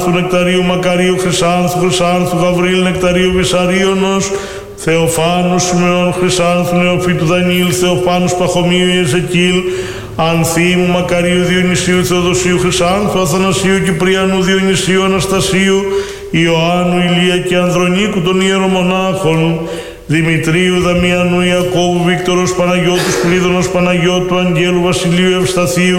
του Νεκταρίου Μακαρίου Χρυσάνθου Γαβρίλ Νεκταρίου Βυσαρίωνος, Θεοφάνου Σιμεών Χρυσάνθου Νεοφύτου Δανίλ, Θεοφάνους Παχωμίου Ιεζεκίλ, Ανθίμου Μακαρίου Διονυσίου Θεοδοσίου Χρυσάνθου, Αθανασίου Κυπριανού Διονυσίου Αναστασίου, Ιωάννου Ηλία και Ανδρονίκου των ιερομονάχων, Δημητρίου Δαμιανού Ιακώβου Βίκτορος Παναγιώτου Σπλίδωνος Παναγιώτου Αγγέλου Βασιλείου Ευσταθίου,